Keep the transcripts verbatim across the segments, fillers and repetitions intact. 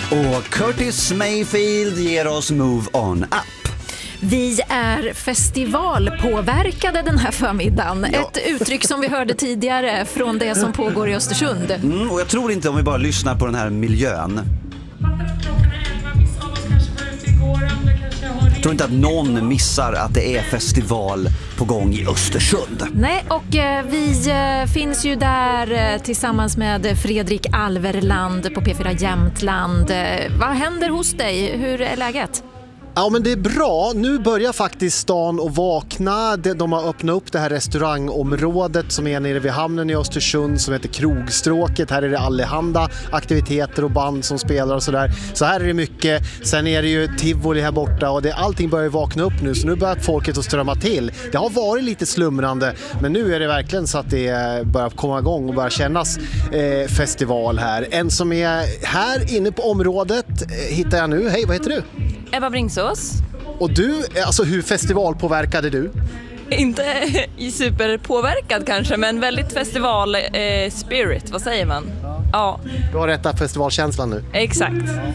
Och Curtis Mayfield ger oss Move On Up. Vi är festivalpåverkade den här förmiddagen. Ja. Ett uttryck som vi hörde tidigare från det som pågår i Östersund. Mm, och jag tror inte om vi bara lyssnar på den här miljön. Jag tror inte att någon missar att det är festival på gång i Östersund. Nej, och eh, vi eh, finns ju där eh, tillsammans med Fredrik Alverland på P fyra Jämtland. Eh, vad händer hos dig? Hur är läget? Ja, men det är bra. Nu börjar faktiskt stan att vakna. De har öppnat upp det här restaurangområdet som är nere vid hamnen i Östersund som heter Krogstråket. Här är det allehanda aktiviteter och band som spelar och sådär. Så här är det mycket. Sen är det ju tivoli här borta och det, allting börjar vakna upp nu. Så nu börjar folket att strömma till. Det har varit lite slumrande, men nu är det verkligen så att det börjar komma igång och börjar kännas eh, festival här. En som är här inne på området eh, hittar jag nu. Hej, vad heter du? Ebba Bringsås. Och du, alltså hur festivalpåverkade du? Inte superpåverkad kanske, men väldigt festival eh, spirit, vad säger man? Ja. Du har rätta festivalkänslan nu. Exakt.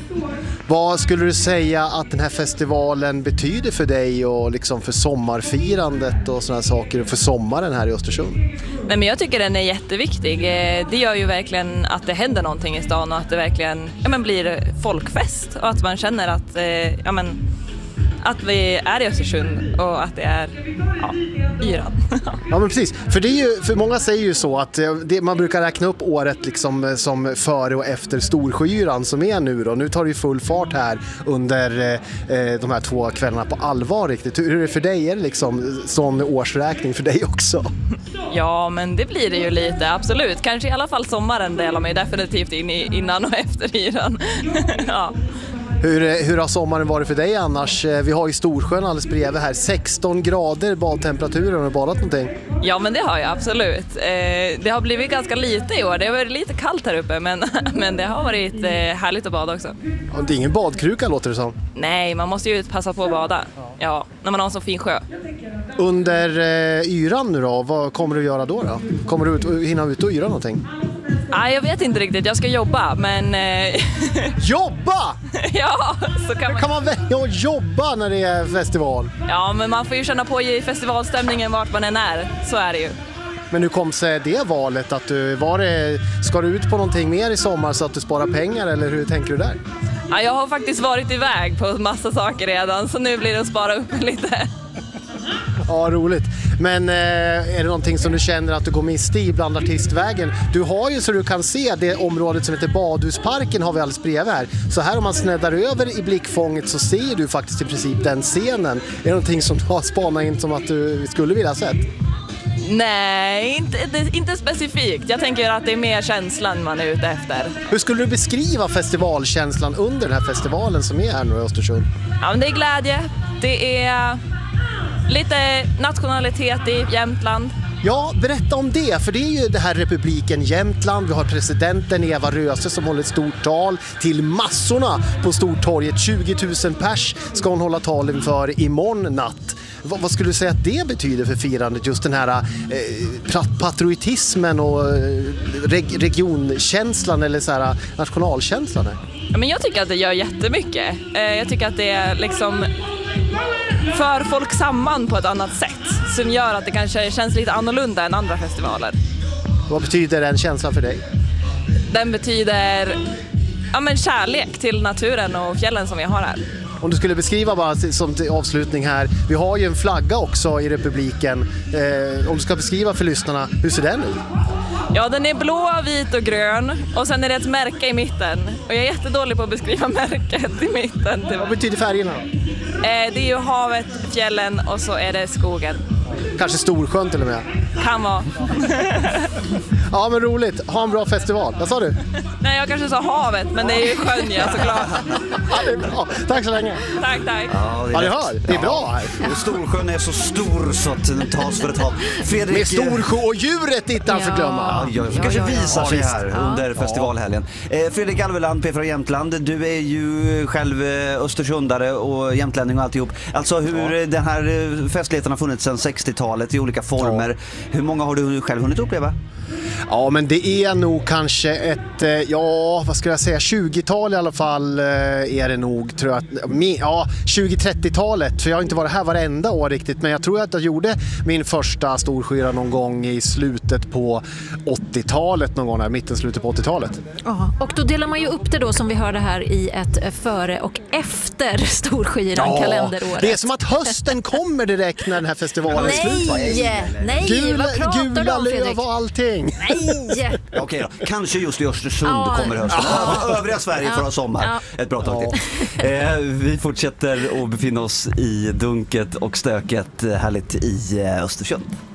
Vad skulle du säga att den här festivalen betyder för dig och liksom för sommarfirandet och sådana saker och för sommaren här i Östersund? Nej, men jag tycker den är jätteviktig. Det gör ju verkligen att det händer någonting i stan och att det verkligen ja, men blir folkfest och att man känner att ja, men, att vi är i Östersund och att det är ja, yran. Ja, men precis. För, det är ju, för många säger ju så att det, man brukar räkna upp året liksom som före och efter Storsjöyran som är nu. Då. Nu tar det ju full fart här under eh, de här två kvällarna på allvar riktigt. Hur är det för dig? Är det liksom sån årsräkning för dig också? Ja, men det blir det ju lite, absolut. Kanske i alla fall sommaren delar man ju definitivt in i, innan och efter yran. Ja. Hur, hur har sommaren varit för dig annars? Vi har ju Storsjön alldeles bredvid här. sexton grader badtemperaturen. Har du badat någonting? Ja, men det har jag absolut. Eh, det har blivit ganska lite i år. Det har varit lite kallt här uppe, men, men det har varit eh, härligt att bada också. Och det är ingen badkruka låter det som. Nej, man måste ju passa på att bada. Ja, när man har en så fin sjö. Under eh, yran nu då, vad kommer du att göra då? då? Kommer du ut, hinna ut och yra någonting? Nej, jag vet inte riktigt. Jag ska jobba, men... Eh... Jobba? Ja, så kan man... Kan man välja att jobba när det är festival? Ja, men man får ju känna på i festivalstämningen vart man än är. Så är det ju. Men hur kom sig det valet? Att du, var det, ska du ut på någonting mer i sommar så att du sparar pengar, eller hur tänker du där? Ja, jag har faktiskt varit iväg på massa saker redan, så nu blir det att spara upp lite. Ja, roligt. Men eh, är det någonting som du känner att du går miste i bland artistvägen? Du har ju så du kan se det området som heter Badhusparken har vi alldeles bredvid här. Så här om man snäddar över i blickfånget så ser du faktiskt i princip den scenen. Är det någonting som du har spanat in som att du skulle vilja ha sett? Nej, inte, inte specifikt. Jag tänker att det är mer känslan man är ute efter. Hur skulle du beskriva festivalkänslan under den här festivalen som är här nu i Östersund? Ja, men det är glädje. Det är lite nationalitet i Jämtland. Ja, berätta om det, för det är ju det här republiken Jämtland. Vi har presidenten Eva Röse som håller ett stort tal till massorna på Stortorget. tjugo tusen pers ska hon hålla tal inför imorgon natt. Vad, vad skulle du säga att det betyder för firandet, just den här eh, patriotismen och eh, reg- regionkänslan eller så här, nationalkänslan? Ja, men jag tycker att det gör jättemycket. Eh, jag tycker att det är liksom för folk samman på ett annat sätt som gör att det kanske känns lite annorlunda än andra festivaler. Vad betyder den känslan för dig? Den betyder ja, men kärlek till naturen och fjällen som vi har här. Om du skulle beskriva bara som till avslutning här, vi har ju en flagga också i republiken. Eh, om du ska beskriva för lyssnarna, hur ser den ut? Ja, den är blå, vit och grön och sen är det ett märke i mitten. Och jag är jättedålig på att beskriva märket i mitten. Vad betyder färgerna? Eh, det är ju havet, fjällen och så är det skogen. Kanske Storsjön till och med. Kan vara. Ja, men roligt. Ha en bra festival. Vad sa du? Nej, jag kanske sa havet, men det är ju sjön, ja, såklart. Ja, det är bra. Tack så länge. Tack, tack. Ja, Ja, ni hör. Det är bra här. Och Storsjön är så stor så att den tas för ett hav. Fredrik... Med Storsjö och djuret inte alltså glömma. Ja, jag kanske ja, ja. visar sig här Ja. under festivalhelgen. Eh, Fredrik Alverland, P fyra Jämtland, du är ju själv eh, östersundare och jämtlänning och alltihop. Alltså hur ja. den här eh, festligheten har funnits sedan sextiotalet i olika former. Ja. Hur många har du själv hunnit uppleva? Ja, men det är nog kanske ett, eh, ja, vad ska jag säga, tjugotal i alla fall eh, är det nog, tror jag. Att, me, ja, tjugo-trettiotalet, för jag har inte varit här varenda år riktigt, men jag tror att jag gjorde min första storskyra någon gång i slutet på åttiotalet, någon gång här, mitten, slutet på åttiotalet. Ja, och då delar man ju upp det då som vi hörde här i ett före och efter storskyran, ja, kalenderåret. Det är som att hösten kommer direkt när den här festivalen är slut. Nej, nej, Gula, vad pratar gula du om, Fredrik? löv och allting. Nej! Okej då, kanske just i Östersund Ja. kommer hösten. Ja. Övriga Sverige får ha sommar. Ja. Ett bra tag till. Eh, vi fortsätter att befinna oss i dunket och stöket härligt i Östersund.